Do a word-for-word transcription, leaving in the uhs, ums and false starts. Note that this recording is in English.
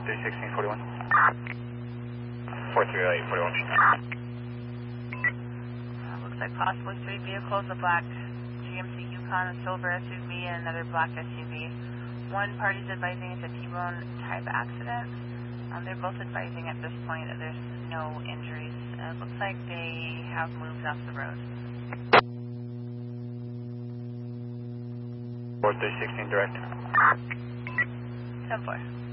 three sixteen forty-one. four three eight forty-one. Uh, looks like possibly three vehicles, a black G M C Yukon, a silver S U V, and another black S U V. One party's advising it's a T-bone type accident. Um, they're both advising at this point that there's no injuries. Uh, it looks like they have moved off the road. four three sixteen direct. ten four.